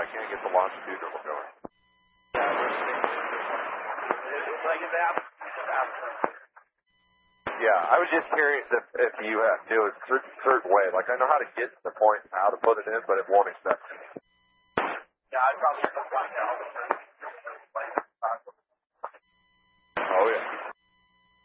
I can't get the longitudinal going. Yeah, I was just curious if you have to do it a certain way. Like, I know how to get to the point, how to put it in, but it won't accept it. Yeah, I'd probably have to find out.